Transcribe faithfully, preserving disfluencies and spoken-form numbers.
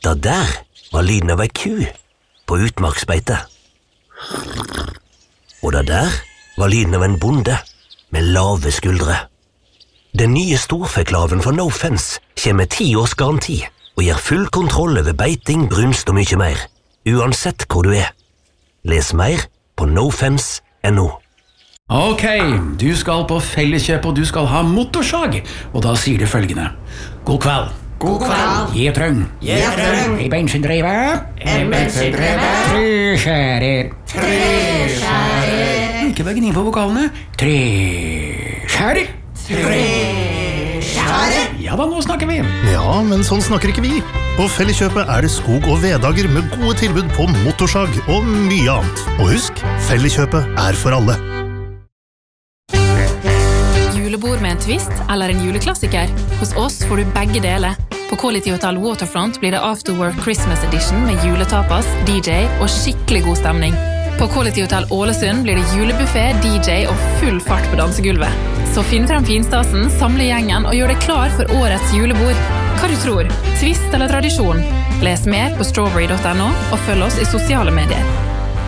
Da der var lyden av ei ku på utmarksbeite. Og da der var lyden av en bonde med lave skuldre. Den nye storfeklaven for No Fence kommer med ti års garanti og gir full kontroll over beiting, brunst og mye mer, uansett hvor du er. Les mer på nofence punktum no. Ok, du skal på Felleskjøp og du skal ha motorsag, og da sier du følgende. God kveld. God kveld. Gjetrøng. Gjetrøng. I bensindrevet. En bensindrevet. Treskjærer. Treskjærer. Ikke bare gni på vokalene. Treskjærer. Treskjærer. Ja da, nå snakker vi. Ja, men sånn snakker ikke vi. På Felleskjøpet er det skog- og veddager med gode tilbud på motorsag og mye annet. Og husk, Felleskjøpet er for alle. Julebord med en twist eller en juleklassiker? Hos oss får du begge deler. På Quality Hotel Waterfront blir det Afterwork Christmas Edition med juletapas, D J og skikkelig god stemning. På Quality Hotel Ålesund blir det julebuffet, D J og full fart på dansegulvet. Så finn frem finstasen, samle gjengen og gjør det klar for årets julebord. Hva du tror? Twist eller tradisjon? Les mer på strawberry punktum no og følg oss i sosiale medier.